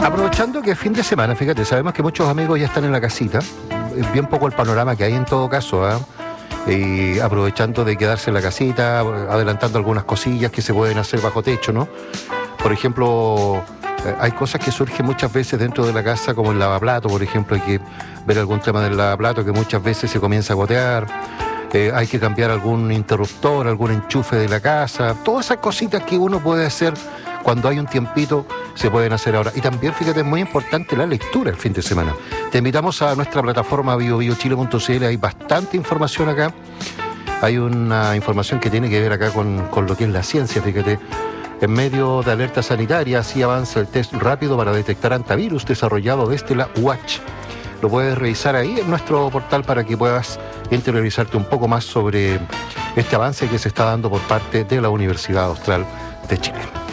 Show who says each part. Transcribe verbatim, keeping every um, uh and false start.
Speaker 1: Aprovechando que es fin de semana, fíjate, sabemos que muchos amigos ya están en la casita, es bien poco el panorama que hay en todo caso, ¿eh? Y aprovechando de quedarse en la casita, adelantando algunas cosillas que se pueden hacer bajo techo, ¿no? Por ejemplo, hay cosas que surgen muchas veces dentro de la casa, como el lavaplato, por ejemplo, hay que ver algún tema del lavaplato que muchas veces se comienza a gotear, eh, hay que cambiar algún interruptor, algún enchufe de la casa, todas esas cositas que uno puede hacer cuando hay un tiempito, se pueden hacer ahora. Y también, fíjate, es muy importante la lectura el fin de semana. Te invitamos a nuestra plataforma bio bio chile punto c l, hay bastante información acá. Hay una información que tiene que ver acá con, con lo que es la ciencia, fíjate. En medio de alerta sanitaria, así avanza el test rápido para detectar antivirus desarrollado desde la U A C H. Lo puedes revisar ahí en nuestro portal para que puedas interiorizarte un poco más sobre este avance que se está dando por parte de la Universidad Austral de Chile.